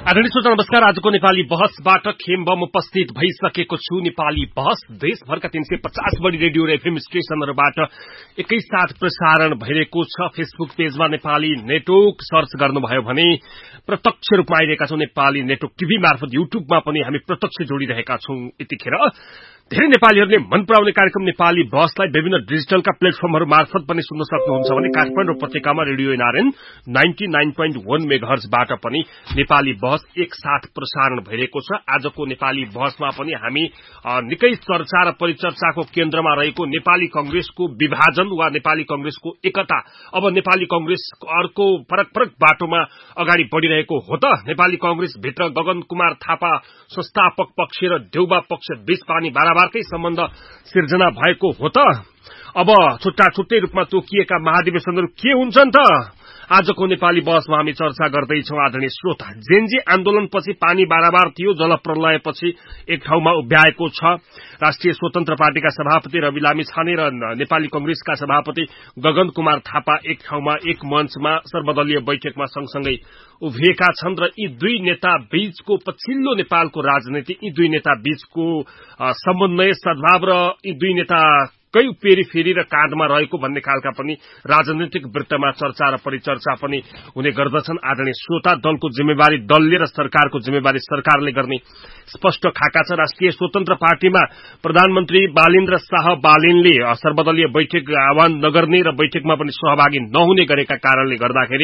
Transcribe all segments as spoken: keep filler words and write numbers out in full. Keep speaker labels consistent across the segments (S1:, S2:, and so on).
S1: आदरणीय श्रोता नमस्कार। आजको नेपाली बहसबाट खेमबम उपस्थित भइसकेको छु। नेपाली बहस देशभरका तीन सय पचास बढी रेडियो र एफएम स्टेशनहरूबाट एकैसाथ प्रसारण भइरहेको छ। फेसबुक पेजमा नेपाली नेटवर्क सर्च गर्नुभयो भने प्रत्यक्ष रूपमा आइरहेका छौं। नेपाली नेटवर्क टिभी मार्फत युट्युबमा पनि हामी प्रत्यक्ष जोडिरहेका छौं। यतिखेर धेरै नेपालीहरूले मन पराउने कार्यक्रम नेपाली बहसलाई विभिन्न डिजिटलका प्लेटफर्महरू मार्फत पनि सुन्न सक्नुहुन्छ भने काठमाडौँ उपत्यकामा radio NRN ninety nine point वन मेगाहर्जबाट पनि नेपाली बहस एकसाथ प्रसारण भइरहेको छ। आजको नेपाली बहसमा पनि हामी निकै चर्चा र परिचर्चाको केन्द्रमा रहेको नेपाली कंग्रेसको विभाजन वा नेपाली कंग्रेसको एकता, अब नेपाली कंग्रेस अर्को फरक फरक बाटोमा अगाडि बढ़िरहेको हो त? नेपाली कंग्रेस भित्र गगन कुमार थापा संस्थापक पक्ष र देउबा पक्ष बीच पानी बाराबारकै सम्बन्ध सिर्जना भएको हो त? अब छुट्टा छुट्टै रूपमा तोकिएका महाधिवेशनहरू के हुन्छन् त? आजको नेपाली बहसमा हामी चर्चा गर्दैछौं। आदरणीय श्रोता, जेनजी आन्दोलनपछि पानी बाराबार थियो, जलप्रलयपछि एक ठाउँमा उभ्याएको छ। राष्ट्रिय स्वतन्त्र पार्टीका सभापति रवि लामिछाने र नेपाली कंग्रेसका सभापति गगन कुमार थापा एक ठाउँमा एक मञ्चमा सर्वदलीय बैठकमा सँगसँगै उभिएका छन् र यी दुई नेता बीचको पछिल्लो नेपालको राजनीति, यी दुई नेता बीचको समन्वय, सद्भाव र यी दुई नेता कै पेरी फेरी र काँधमा रहेको भन्ने खालका पनि राजनीतिक वृत्तमा चर्चा र परिचर्चा पनि हुने गर्दछन्। आदरणीय श्रोता, दलको जिम्मेवारी दलले र सरकारको जिम्मेवारी सरकारले गर्ने स्पष्ट खाका छ। राष्ट्रिय स्वतन्त्र पार्टीमा प्रधानमन्त्री बालिन्द्र शाह बालिनले सर्वदलीय बैठक आह्वान नगर्ने र बैठकमा पनि सहभागी नहुने गरेका कारणले गर्दाखेरि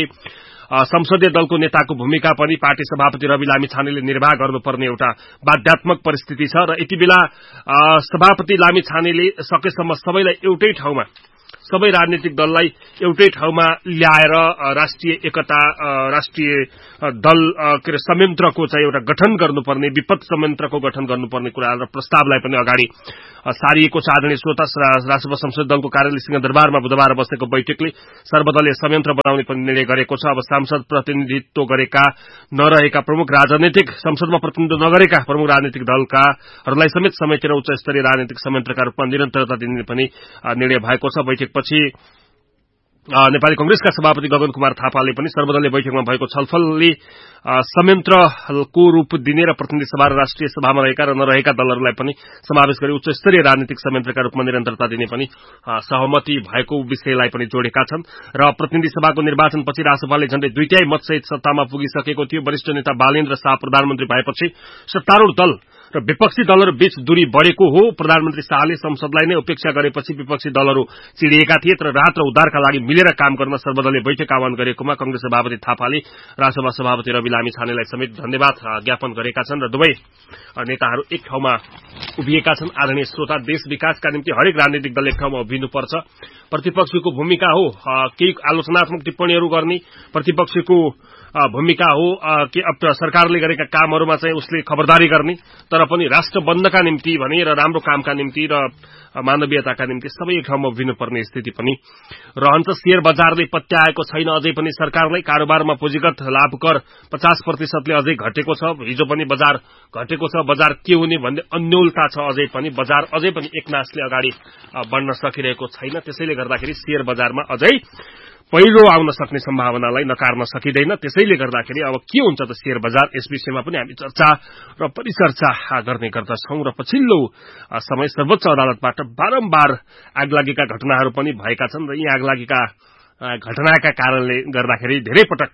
S1: संसदीय दलको नेताको भूमिका पनि पार्टी सभापति रवि लामिछानेले निर्वाह गर्नुपर्ने एउटा बाध्यात्मक परिस्थिति छ र यति बेला सभापति लामिछानेले सकेसम्म सबैलाई एउटै ठाउँमा, सबै राजनीतिक दललाई एउटै ठाउँमा ल्याएर राष्ट्रिय एकता, राष्ट्रिय दल के अरे संयन्त्रको चाहिँ एउटा गठन गर्नुपर्ने, विपद संयन्त्रको गठन गर्नुपर्ने कुरा र प्रस्तावलाई पनि अगाडि सारिएको छ। आदरणीय श्रोता, राष्ट्रसभा संसदीय दलको कार्यालय सिंहदरबारमा बुधबार बसेको बैठकले सर्वदलीय संयन्त्र बनाउने पनि निर्णय गरेको छ। अब सांसद प्रतिनिधित्व गरेका नरहेका प्रमुख राजनीतिक, संसदमा प्रतिनिधित्व नगरेका प्रमुख राजनीतिक दलकाहरूलाई समेत समेटेर उच्च स्तरीय राजनीतिक संयन्त्रका रूपमा निरन्तरता दिने पनि निर्णय भएको छ। बैठकपछि नेपाली कंग्रेसका सभापति गगन कुमार थापाले पनि सर्वदलीय बैठकमा भएको छलफलले संयन्त्रको रूप दिने र प्रतिनिधि सभा र राष्ट्रिय सभामा रहेका र नरहेका दलहरूलाई पनि समावेश गरी उच्च स्तरीय राजनीतिक संयन्त्रका रूपमा निरन्तरता दिने पनि सहमति भएको विषयलाई पनि जोडेका छन्। र प्रतिनिधि सभाको निर्वाचनपछि रासपाले झण्डै दुई तिहाई मतसहित सत्तामा पुगिसकेको थियो। वरिष्ठ नेता बालेन्द्र शाह प्रधानमन्त्री भएपछि सत्तारूढ़ दल र विपक्षी दलहरू बीच दूरी बढ़ेको हो। प्रधानमन्त्री शाहले संसदलाई नै उपेक्षा गरेपछि विपक्षी दलहरू चिडिएका थिए, तर राहत र उद्धारका लागि मिलेर काम गर्न सर्वदलीय बैठक आह्वान गरेकोमा कंग्रेस सभापति थापाले राष्ट्रसभा सभापति रवि लामिछानेलाई समेत धन्यवाद ज्ञापन गरेका छन् र दुवै नेताहरू एक ठाउँमा उभिएका छन्। आदरणीय श्रोता, देश विकासका निम्ति हरेक राजनीतिक दल एक ठाउँमा उभिनुपर्छ। प्रतिपक्षको भूमिका हो केही आलोचनात्मक टिप्पणीहरू गर्ने, प्रतिपक्षको भूमिका हो कि अब सरकारले गरेका कामहरूमा चाहिँ उसले खबरदारी गर्ने, तर पनि राष्ट्र बन्नका निम्ति भने र राम्रो कामका निम्ति र मानवीयताका निम्ति सबै एक ठाउँमा उभिनुपर्ने स्थिति पनि रहन्छ। शेयर बजारले पत्याएको छैन अझै पनि सरकारलाई। कारोबारमा पुँजीगत लाभ कर पचास प्रतिशतले अझै घटेको छ। हिजो पनि बजार घटेको छ। बजार के हुने भन्ने अन्योलता छ अझै पनि। बजार अझै पनि एकनासले अगाडि बढ्न सकिरहेको छैन। त्यसैले गर्दाखेरि शेयर बजारमा अझै पहिलो आउन सक्ने सम्भावनालाई नकार्न सकिँदैन। त्यसैले गर्दाखेरि अब के हुन्छ त शेयर बजार, यस विषयमा पनि हामी चर्चा र परिचर्चा गर्ने गर्दछौं। र पछिल्लो समय सर्वोच्च अदालतबाट बारम्बार आगलागीका घटनाहरू पनि भएका छन् र यी आगलागीका घटनाका कारणले गर्दाखेरि धेरै पटक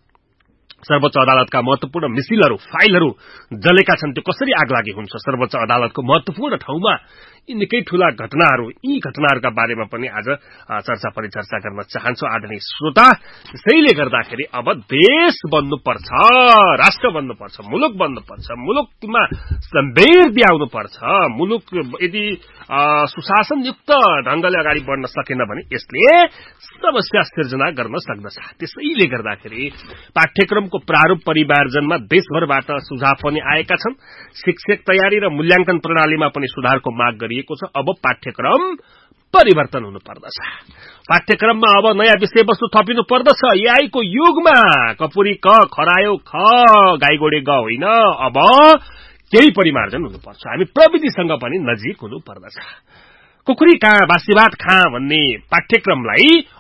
S1: सर्वोच्च अदालतका महत्वपूर्ण मिसिलहरू, फाइलहरू जलेका छन्। त्यो कसरी आगलागी हुन्छ सर्वोच्च अदालतको महत्वपूर्ण ठाउँमा? यी निकै ठूला घटनाहरू, यी घटनाहरूका बारेमा पनि आज चर्चा परिचर्चा गर्न चाहन्छु। आदरणीय श्रोता, त्यसैले गर्दाखेरि अब देश बन्नुपर्छ, राष्ट्र बन्नुपर्छ, मुलुक बन्नुपर्छ, मुलुकमा सम्वेर ब्याउनुपर्छ। मुलुक यदि सुशासनयुक्त ढंगले अगाडि बढ्न सकेन भने यसले समस्या सिर्जना गर्न सक्दछ। त्यसैले गर्दाखेरि पाठ्यक्रमको प्रारूप परिमार्जनमा देशभरबाट सुझाव पनि आएका छन्। शिक्षक तयारी र मूल्याङ्कन प्रणालीमा पनि सुधारको माग गरिएको छ। अब पाठ्यक्रम परिवर्तन हुनु पर्दछ। पाठ्यक्रममा अब नयाँ विषयवस्तु थपिनु पर्दछ। एआईको युगमा कपुरी क, खरायो ख, गाईगोडे ग होइन, अब केही परिमार्जन हुनुपर्छ। हामी प्रविधिसँग पनि नजिक हुनु पर्दछ। कुकुरी कहाँ बासी भात खा भन्ने पाठ्यक्रमलाई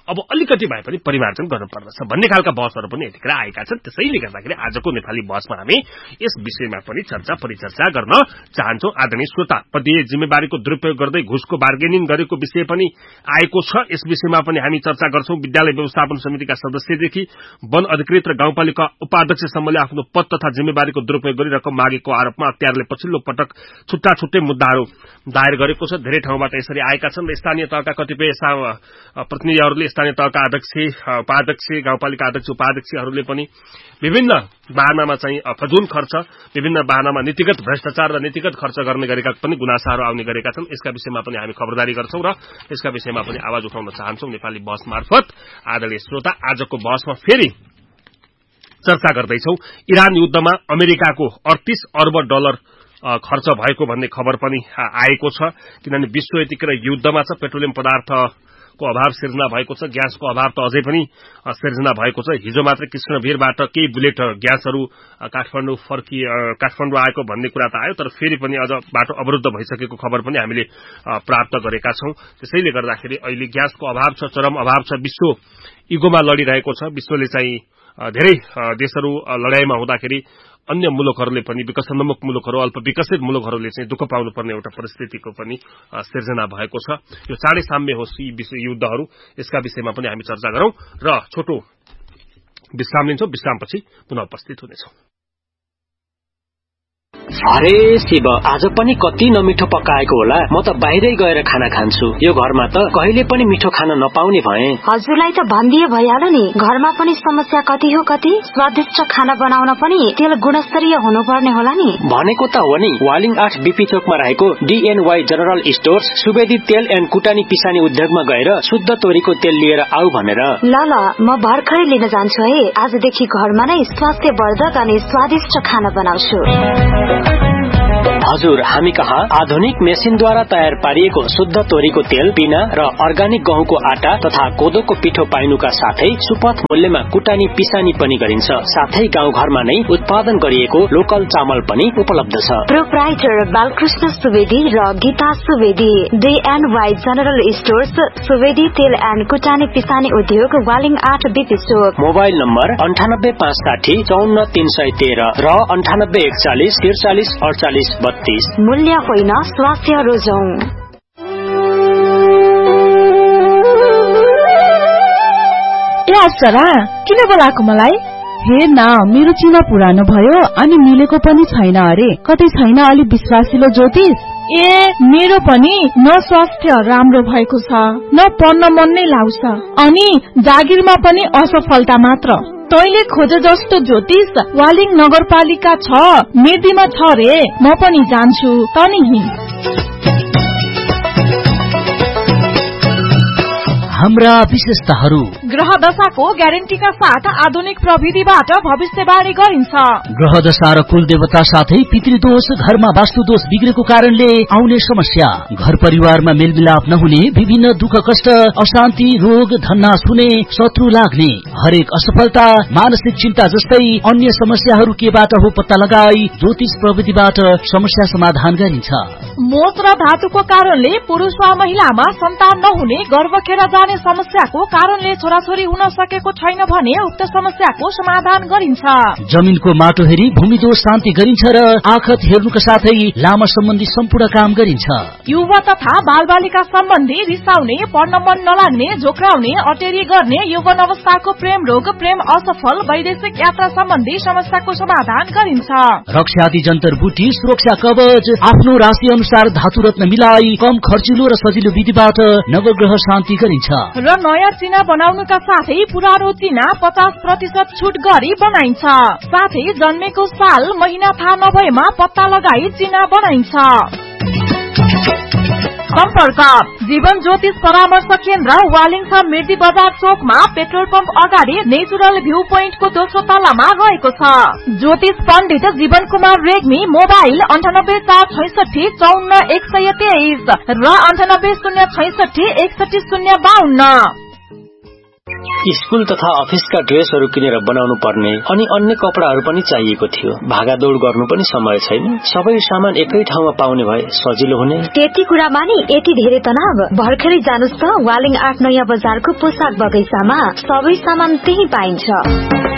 S1: अब अलिकति भए पनि परिमार्जन गर्नुपर्दछ भन्ने खालका बहसहरू पनि यतिखेर आएका छन्। त्यसैले गर्दाखेरि आजको नेपाली बहसमा हामी यस विषयमा पनि चर्चा परिचर्चा गर्न चाहन्छौं। आदरणीय श्रोता, पदीय जिम्मेवारीको दुरुपयोग गर्दै घुसको बार्गेनिङ गरेको विषय पनि आएको छ। यस विषयमा पनि हामी चर्चा गर्छौं। विद्यालय व्यवस्थापन समितिका सदस्यदेखि वन अधिकृत र गाउँपालिका उपाध्यक्षसम्मले आफ्नो पद तथा जिम्मेवारीको दुरुपयोग गरी रकम मागेको आरोपमा अख्तियारले पछिल्लो पटक छुट्टा छुट्टै मुद्दाहरू दायर गरेको छ। धेरै ठाउँबाट यसरी आएका छन् र स्थानीय तहका कतिपय प्रतिनिधिहरूले, स्थानीय तहका अध्यक्ष उपाध्यक्ष गाउँपालिका अध्यक्ष उपाध्यक्षहरूले पनि विभिन्न बाहनामा चाहिँ फजुल खर्च, विभिन्न बाहनामा नीतिगत भ्रष्टाचार र नीतिगत खर्च गर्ने गरेका पनि गुनासाहरू आउने गरेका छन्। यसका विषयमा पनि हामी खबरदारी गर्छौं र यसका विषयमा पनि आवाज उठाउन चाहन्छौं। नेपाली बहस मार्फत आदरणीय श्रोता, आजको बहसमा फेरि चर्चा गर्दैछौं। इरान युद्धमा अमेरिकाको अडतीस अर्ब डलर खर्च भएको भन्ने खबर पनि आएको छ। किनभने विश्व यतिखेर युद्धमा छ। पेट्रोलियम पदार्थको अभाव सिर्जना भएको छ। ग्यासको अभाव त अझै पनि सिर्जना भएको छ। हिजो मात्र कृष्णवीरबाट केही बुलेट ग्यासहरू काठमाडौँ फर्कि काठमाडौँ आएको भन्ने कुरा त आयो, तर फेरि पनि अझ बाटो अवरुद्ध भइसकेको खबर पनि हामीले प्राप्त गरेका छौं। त्यसैले गर्दाखेरि अहिले ग्यासको अभाव छ, चरम अभाव छ। विश्व इगोमा लडिरहेको छ। विश्वले चाहिँ धेरै देशहरू लडाईमा हुँदाखेरि अन्य मुलुकहरूले पनि, विकसनोन्मुख मुलुकहरू, अल्प विकसित मुलुकहरूले चाहिँ दुःख पाउनुपर्ने एउटा परिस्थितिको पनि सिर्जना भएको छ। यो चाँडै साम्य होस् यी युद्धहरू, यसका विषयमा पनि हामी चर्चा गरौं र छोटो विश्राम लिन्छौं। विश्रामपछि पुनः उपस्थित हुनेछौं।
S2: अरे शिव, आज पनि कति नमिठो पकाएको होला। म त बाहिरै गएर खाना खान्छु। यो घरमा त कहिले पनि मिठो खाना नपाउने भए।
S3: हजुरलाई त भनिदिए भइहाल्यो नि। घरमा पनि समस्या कति हो कति। स्वादिष्ट खाना बनाउन पनि तेल गुणस्तरीय हुनुपर्ने होला नि।
S2: भनेको त हो नि। वालिङ आठ बीपी चोकमा रहेको डीएनवाई जनरल स्टोर्स सुवेदी तेल एन्ड कुटानी पिसानी उद्योगमा गएर शुद्ध तोरीको तेल लिएर आऊ भनेर।
S3: ल ल, म भर्खरै लिन जान्छु है। आजदेखि घरमा नै स्वास्थ्यवर्धक अनि स्वादिष्ट खाना बनाउँछु।
S2: हजुर, हामी कहाँ आधुनिक मेसिनद्वारा तयार पारिएको शुद्ध तोरीको तेल, पिना र अर्गानिक गहुँको आटा तथा कोदोको पिठो पाइनुका साथै सुपथ मूल्यमा कुटानी पिसानी पनि गरिन्छ। साथै गाउँघरमा नै उत्पादन गरिएको लोकल चामल पनि उपलब्ध छ।
S3: प्रोप्राइटर बालकृष्ण सुवेदी र गीता सुवेदी, डीएनवाई जनरल स्टोर्स, सुवेदी तेल एन्ड कुटानी पिसानी उद्योग, वालिङ आठ बीपी चोक।
S2: मोबाइल नम्बर अन्ठानब्बे पाँच साठी चौन्न तीन सय तेह्र र अन्ठानब्बे एकचालिस त्रिचालिस अडचालिस बत्तीस।
S3: मूल्य होइन, स्वास्थ्य रोजौं।
S4: ए अप्सरा, किन बोलाएको मलाई? हेर न, मेरो चिना पुरानो भयो अनि मिलेको पनि छैन अरे। कतै छैन अलि विश्वासिलो ज्योतिष?
S5: ए मेरो पनि न स्वास्थ्य राम्रो भएको छ, न पढ्न मन नै लाग्छ, अनि जागिरमा पनि असफलता मात्र। तैले खोजे जस्तो ज्योतिष वालिङ नगरपालिका छ, मेर्दीमा छ रे। म पनि जान्छु, तनी हिँड।
S6: हाम्रा विशेषताहरू:
S5: ग्रह दशाको ग्यारेन्टीका साथ आधुनिक प्रविधिबाट भविष्यवाणी गरिन्छ।
S6: ग्रह दशा र कुल देवता साथै पितृदोष, घरमा वास्तुदोष बिग्रेको कारणले आउने समस्या, घर परिवारमा मेलमिलाप नहुने, विभिन्न दुःख कष्ट, अशान्ति, रोग, धन्नास हुने, शत्रु लाग्ने, हरेक असफलता, मानसिक चिन्ता जस्तै अन्य समस्याहरू केबाट हो पत्ता लगाई ज्योतिष प्रविधिबाट समस्या समाधान गरिन्छ।
S5: मोच र धातुको कारणले पुरुष वा महिलामा सन्तान नहुने, गर्भ खेर जाने समस्याको कारणले छोराछोरी हुन सकेको छैन भने उक्त समस्याको समाधान गरिन्छ।
S6: जमिनको माटो हेरी भूमिदोष शान्ति गरिन्छ र आखत हेर्नुका साथै लामा सम्बन्धी सम्पूर्ण काम गरिन्छ।
S5: युवा तथा बालबालिका सम्बन्धी रिसाउने, पढ्न मन नलाग्ने, झोक्राउने, अटेरी गर्ने, यौवन अवस्थाको प्रेम रोग, प्रेम असफल, वैदेशिक यात्रा सम्बन्धी समस्याको समाधान गरिन्छ।
S6: रक्षादि जन्तर बुटी, सुरक्षा कवच, आफ्नो राशि अनुसार धातु रत्न मिलाई कम खर्चिलो र सजिलो विधिबाट नवग्रह शान्ति गरिन्छ।
S5: र नयाँ चिना बनाउनुका साथै पुरानो चिना पचास प्रतिशत छुट गरी बनाइन्छ। साथै जन्मेको साल महिना थाहा नभएमा पत्ता लगाई चिना बनाइन्छ। सम्पर्क जीवन ज्योतिष परामर्श केन्द्र, वालिङ छ, मिर्दी बजार चोकमा, पेट्रोल पम्प अगाडि नेचुरल भ्यू पोइन्टको दोस्रो तलामा रहेको छ। ज्योतिष पण्डित जीवन कुमार रेग्मी। मोबाइल अन्ठानब्बे चार छैसठी चौन्न एक सय तेइस र अन्ठानब्बे शून्य छैसठी एकसठी शून्य बाहन्न।
S2: स्कूल तथा अफिसका ड्रेसहरू किनेर बनाउनु पर्ने अनि अन्य कपडाहरू पनि चाहिएको थियो। भागादौड़ गर्नु पनि समय छैन। सबै सामान एकै ठाउँमा पाउने भए सजिलो हुने।
S3: त्यति कुरामा नि यति धेरै तनाव। भर्खरै जानुस् त वालिङ आठ नयाँ बजारको पोसाक बगैँचामा सबै सामान त्यही पाइन्छ।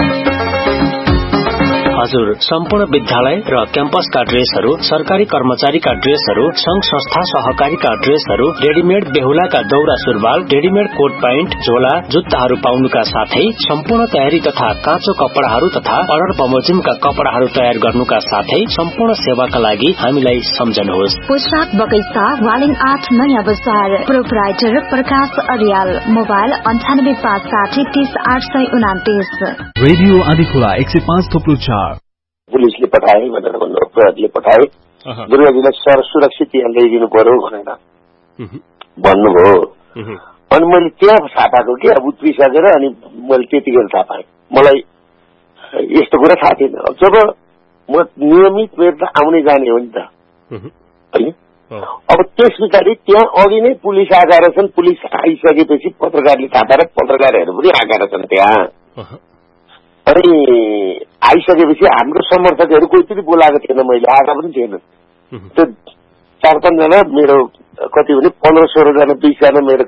S2: हजुर, सम्पूर्ण विद्यालय र क्याम्पसका ड्रेसहरू, सरकारी कर्मचारीका ड्रेसहरू, संघ संस्था सहकारीका ड्रेसहरू, रेडीमेड बेहुलाका दौरा सुरुवाल, रेडीमेड कोट प्यान्ट, झोला, जुत्ताहरू पाउनुका साथै सम्पूर्ण तयारी तथा काँचो कपडाहरू तथा अर्डर बमोजिमका कपडाहरू तयार गर्नुका साथै सम्पूर्ण सेवाका लागि हामीलाई सम्झनुहोस्।
S3: पोसाक बगैँचा वालिङ आठ नयाँ बजार। प्रोपराइटर प्रकाश अरियाल। मोबाइल अन्ठानब्बे पाँच साठी तीस आठ सय उनातिस।
S7: रेडियो आदिखोला एक सय पाँच थोप्लो चार।
S8: पुलिसले पठाए भनेर भन्नु, अपराधीले पठाए, दुर्गाजीलाई सर सुरक्षित यहाँ ल्याइदिनु पर्यो भनेर भन्नुभयो। अनि मैले त्यहाँ थाहा पाएको कि अब उत्रिसकेर, अनि मैले त्यतिखेर थाहा पाएँ। मलाई यस्तो कुरा थाहा थिएन। जब म नियमित मेरो त आउने जाने हो नि त, होइन? अब त्यस पछाडि त्यहाँ अघि नै पुलिस आएका रहेछन्। पुलिस आइसकेपछि पत्रकारले थाहा पाएर पत्रकारहरू पनि आएका रहेछन् त्यहाँ। अनि आइसकेपछि हाम्रो समर्थकहरू कोही पनि बोलाएको थिएन, मैले आएका पनि थिएन। त्यो चार पाँचजना मेरो कति भने पन्ध्र सोह्रजना बिसजना मेरो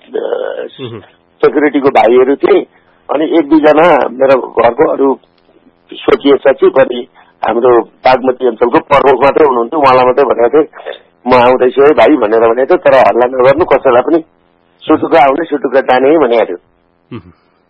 S8: सेक्युरिटीको भाइहरू थिए। अनि एक दुईजना मेरो घरको अरू स्वकीय सचिव अनि हाम्रो बागमती अञ्चलको प्रमुख मात्रै हुनुहुन्थ्यो, उहाँलाई मात्रै भनेको थिएँ म आउँदैछु है भाइ भनेर भनेको थियो। तर हल्ला नगर्नु, कसैलाई पनि सुटुक्क आउने सुटुक्क जाने भनेको थियो।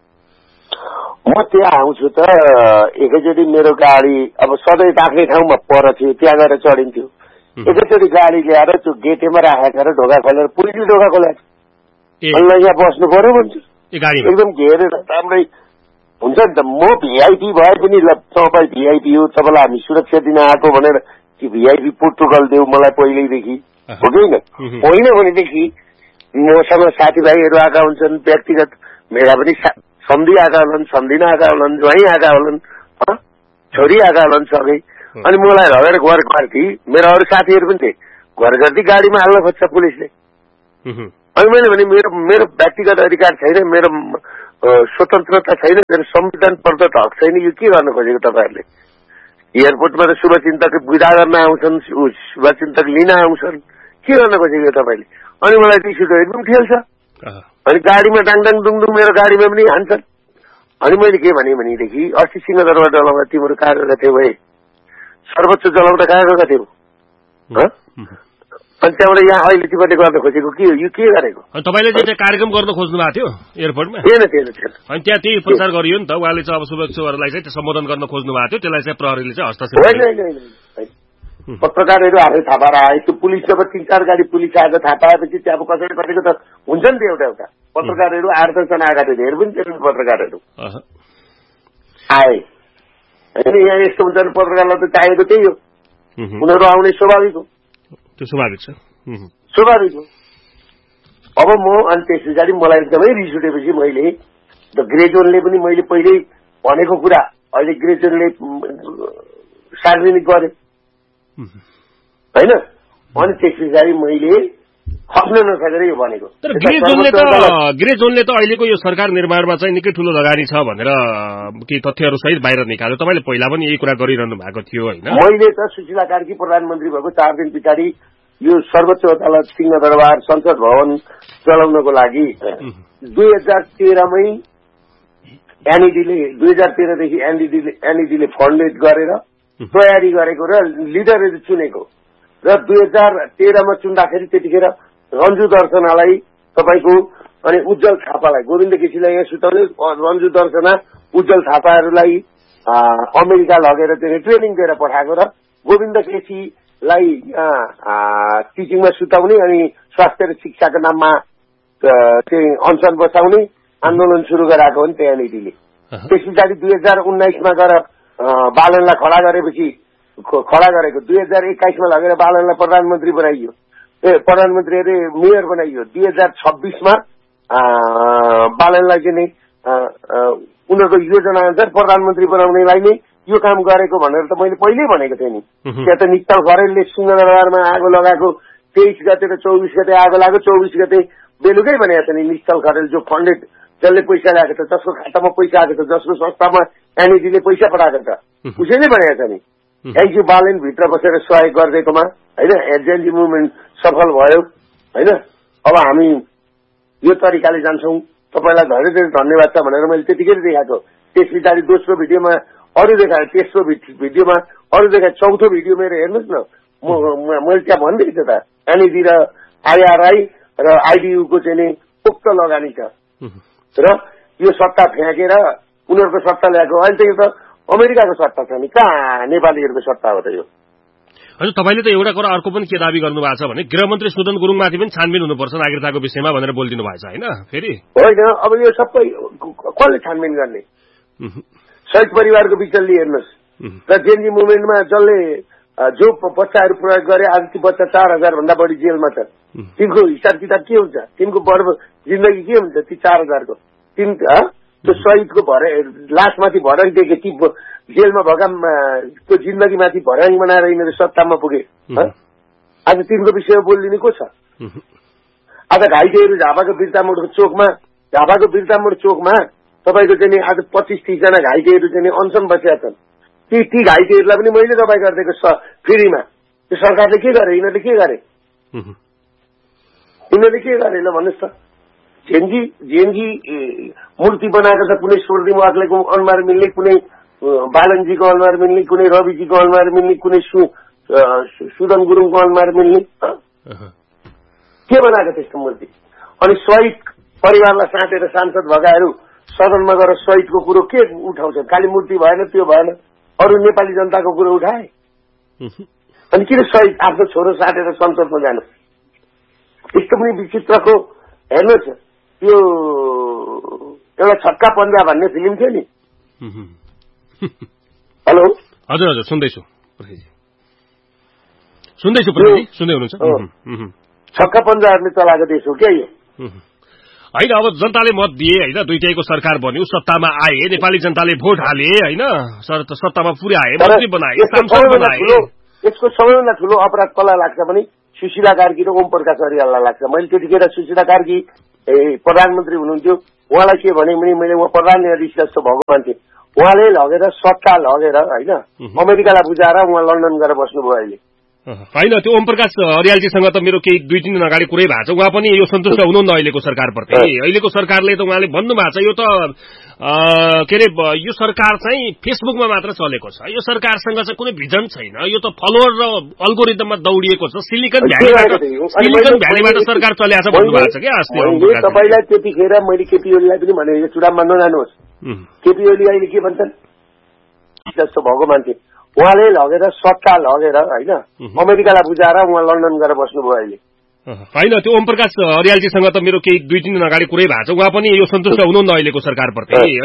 S8: म त्यहाँ आउँछु त एकैचोटि मेरो गाडी अब सधैँ राख्ने ठाउँमा पर थियो, त्यहाँ गएर चढिन्थ्यो। एकैचोटि गाडी ल्याएर त्यो गेटेमा राखेर ढोका खोलेर पुलिसले ढोका खोलेर अनि यहाँ बस्नु पर्यो भन्छु। एकदम घेरेर राम्रै हुन्छ नि त। म भिआइपी भए पनि ल तपाईँ भिआइपी हो, तपाईँलाई हामी सुरक्षा दिन आएको भनेर त्यो भिआइपी प्रोटोकल देऊ मलाई पहिल्यैदेखि, हो कि होइन? होइन भनेदेखि मसँग साथीभाइहरू आएका हुन्छन्, व्यक्तिगत मेरा पनि सम्धी आएका होलान्, सम्धिन आएका होलान्, ज्वाइँ आएका होलान्, छोरी आएका होलान् सबै। अनि मलाई लगेर घर घरती मेरो अरू साथीहरू पनि थिए, घर घरती गाडीमा हाल्न खोज्छ पुलिसले। अनि मैले भने मेरो मेरो व्यक्तिगत अधिकार छैन, मेरो स्वतन्त्रता छैन, मेरो संविधान प्रदत्त हक छैन, यो के गर्न खोजेको तपाईँहरूले? एयरपोर्टमा त शुभचिन्तक विदा गर्न आउँछन्, शुभचिन्तक लिन आउँछन्, के गर्न खोजेको तपाईँले? अनि मलाई रिस उठ्यो, एकदम ठेल्छ। अनि गाडीमा डाङडाङ डुङडुङ मेरो गाडीमा पनि हान्छन्। अनि मैले के भने भनेदेखि अस्ति सिंहदरबार जलाउँदा तिमीहरू कहाँ गएका थियौ भाइ? सर्वोच्च जलाउँदा कहाँ गएका थियौ? अनि त्यहाँबाट यहाँ अहिले तिमीले गर्न खोजेको के हो? यो के गरेको?
S1: तपाईँले चाहिँ कार्यक्रम गर्न खोज्नु भएको थियो एयरपोर्टमा?
S8: थिएन थिएन थिएन।
S1: अनि त्यहाँ त्यही प्रचार गरियो नि त, उहाँले चाहिँ अब शुभेच्छुहरूलाई चाहिँ सम्बोधन गर्न खोज्नु भएको थियो, त्यसलाई चाहिँ प्रहरीले चाहिँ हस्तक्षेप
S8: होइन होइन होइन। पत्रकारहरू आफै थाहा पाएर आए। त्यो पुलिस जब तिन चार गाडी पुलिस आएर थाहा पाएपछि त्यहाँ अब कसैले कसैको त हुन्छ नि त एउटा एउटा पत्रकारहरू आठ दसजना आएका थिए, धेरै पनि थिएन पत्रकारहरू आए। होइन यहाँ यस्तो हुन्छ नि, पत्रकारलाई त चाहिएको त्यही हो, उनीहरू आउने स्वाभाविक हो।
S1: त्यो स्वाभाविक छ,
S8: स्वाभाविक हो। अब म अनि त्यस पछाडि मलाई एकदमै रिस उठेपछि मैले द ग्रे जोनले पनि मैले पहिल्यै भनेको कुरा अहिले ग्रे जोनले सार्वजनिक गरे होइन। अनि त्यस पछाडि मैले खप्न नसकेर यो भनेको।
S1: तर ग्रे जोनले त ग्रे जोनले त अहिलेको यो सरकार निर्माणमा चाहिँ निकै ठूलो लगानी छ भनेर केही तथ्यहरू सहित बाहिर निकाल्यो। तपाईँले पहिला पनि यही कुरा गरिरहनु भएको थियो होइन?
S8: मैले त सुशीला कार्की प्रधानमन्त्री भएको चार दिन पछाडि यो सर्वोच्च अदालत सिंहदरबार संसद भवन चलाउनको लागि दुई हजार तेह्रमै एनइडीले दुई हजार तेह्रदेखि एनइडीले एनइडीले फन्डेड गरेर तयारी गरेको र लिडरहरू चुनेको र दुई हजार तेह्रमा चुन्दाखेरि त्यतिखेर रन्जु दर्शनालाई तपाईँको अनि उज्जवल थापालाई गोविन्द केसीलाई यहाँ सुताउने रन्जु दर्शना उज्जवल थापाहरूलाई अमेरिका लगेर चाहिँ ट्रेनिङ दिएर पठाएको र गोविन्द केसीलाई यहाँ टिचिङमा सुताउने अनि स्वास्थ्य र शिक्षाको नाममा चाहिँ अनसन बसाउने आन्दोलन सुरु गराएको हो नि त्यहाँ एनइडीले। त्यस पछाडि दुई हजार उन्नाइसमा गएर बालनलाई खडा गरेपछि खडा गरेको दुई हजार एक्काइसमा लगेर बालनलाई प्रधानमन्त्री बनाइयो, ए प्रधानमन्त्री अरे मेयर बनाइयो। दुई हजार छब्बिसमा बालनलाई चाहिँ उनीहरूको योजना अनुसार प्रधानमन्त्री बनाउनेलाई नै यो काम गरेको भनेर त मैले पहिल्यै भनेको थिएँ नि। त्यहाँ त निश्चल खरेलले सिंहदरबारमा आगो लगाएको तेइस गते र चौबिस गते आगो लाग्यो, चौबिस गते बेलुकै भनेको छ नि निश्चल खरेल जो फन्डेड जसले पैसा ल्याएको छ, जसको खातामा पैसा आएको छ, जसको संस्थामा एनइडीले पैसा पठाएको छ, उसैले भनेको छ नि एनजी बालेन भित्र बसेर सहयोग गरिदिएकोमा होइन, जेएनजी मुभमेन्ट सफल भयो होइन। अब हामी यो तरिकाले जान्छौँ, तपाईँलाई धेरै धेरै धन्यवाद छ भनेर मैले त्यतिकै देखाएको। त्यस पछाडि दोस्रो भिडियोमा अरू देखाएँ, तेस्रो भिडियोमा अरू देखाएँ, चौथो भिडियो मेरो हेर्नुहोस् न, मैले त्यहाँ भनिदिएको थिएँ त एनइडी र आइआरआई र आइडियूको चाहिँ नि उक्त लगानी छ र यो सट्टा फ्याँकेर उनीहरूको सट्टा ल्याएको। अहिले त यो त अमेरिकाको सट्टा छ नि, कहाँ नेपालीहरूको सट्टा हो त यो।
S1: हजुर, तपाईँले त एउटा कुरा अर्को पनि के दाबी गर्नु भएको छ भने गृहमन्त्री सुदन गुरुङमाथि पनि छानबिन हुनुपर्छ नागरिकताको विषयमा भनेर बोलिदिनु भएको छ होइन फेरि?
S8: होइन, अब यो सबै कसले छानबिन गर्ने? शहीद परिवारको विचल्ली हेर्नुहोस् र जेएनजी मुभमेन्टमा जसले जो बच्चाहरू प्रयोग गरे आज ती बच्चा चार हजार भन्दा बढी जेलमा छ। तिनको हिसाब किताब के हुन्छ? तिनको वर्ष जिन्दगी के हुन्छ ती चार हजारको? तिन त्यो शहीदको भरे लासमाथि भर्याङ दिए ती जेलमा भएका त्यो जिन्दगीमाथि भर्याङ बनाएर यिनीहरू सत्तामा पुगे। आज तिनको विषयमा बोलिदिने को छ? आज घाइतेहरू झापाको बिर्तामोडको चोकमा झापाको बिर्तामोड चोकमा तपाईँको चाहिँ आज पच्चिस तीसजना घाइतेहरू चाहिँ अनसन बसेका छन्। ती ती घाइतेहरूलाई पनि मैले दबाई गरिदिएको छ फ्रीमा। त्यो सरकारले के गरे? यिनीहरूले के गरे? यिनीहरूले के गरे ल भन्नुहोस् त? जेएनजी जेएनजी मूर्ति बनाएको छ, कुनै स्वर्दी वाग्लेको अनुहार मिल्ने, कुनै बालनजीको अनुहार मिल्ने, कुनै रविजीको अनुहार मिल्ने, कुनै सु सुदन गुरुङको अनुहार मिल्ने। के बनाएको त्यस्तो मूर्ति? अनि शहीद परिवारलाई साँटेर सांसद भगाहरू सदनमा गएर शहीदको कुरो के उठाउँछ? खालि मूर्ति भएन, त्यो भएन, अरू नेपाली जनताको कुरो उठाए। अनि किन शहीद आफ्नो छोरो साटेर संसदमा जानु? यस्तो पनि विचित्रको हेर्नुहोस्, यो एउटा छक्का पन्जा भन्ने फिल्म थियो नि। हेलो,
S1: हजुर हजुर सुन्दैछु सुन्दैछु सुन्दै हुनुहुन्छ?
S8: छक्का पन्जाहरूले चलाएको देश हो क्या यो?
S1: होइन, अब जनताले मत दिए होइन, दुईटैको सरकार बन्यो, सत्तामा आए, नेपाली जनताले भोट हाले होइन, सत्तामा पुर्याए, मन्त्री बनाए, सांसद बनाए।
S8: यसको सबैभन्दा ठुलो अपराध कसलाई लाग्छ भने सुशीला कार्की र ओम प्रकाश अरियाललाई लाग्छ। मैले त्यतिखेर सुशीला कार्की प्रधानमन्त्री हुनुहुन्थ्यो, उहाँलाई के भने मैले उहाँ प्रधान न्यायाधीश जस्तो भएको मान्छे, उहाँले लगेर सट्टा लगेर होइन अमेरिकालाई बुझाएर उहाँ लन्डन गएर बस्नुभयो अहिले।
S1: होइन, त्यो ओम प्रकाश अरियालजीसँग त मेरो केही दुई तिन दिन अगाडि कुरै भएको छ। उहाँ पनि यो सन्तुष्ट हुनुहुन्न अहिलेको सरकारप्रति। अहिलेको सरकारले त उहाँले भन्नुभएको छ यो त के अरे यो सरकार चाहिँ फेसबुकमा मात्र चलेको छ, यो सरकारसँग चाहिँ कुनै भिजन छैन, यो त फलोवर र अल्गोरिदममा दौडिएको छ, सिलिकन भ्यालीबाट सिलिकन भ्यालीबाट सरकार चलेको छ भन्नुभएको छ क्या अस्ति।
S8: तपाईँलाई त्यतिखेर मैले केपी ओलीलाई पनि भने चुनावमा नजानुहोस्। केपी ओली अहिले के भन्छन् जस्तो भएको मान्छे, उहाँले लगेर सट्टा लगेर होइन अमेरिकालाई बुझाएर उहाँ लन्डन गएर बस्नुभयो अहिले।
S1: होइन, त्यो ओम प्रकाश अरियालजीसँग त मेरो केही दुई तिन दिन अगाडि कुरै भएको छ। उहाँ पनि यो सन्तुष्ट हुनुहुन्न अहिलेको सरकारप्रति।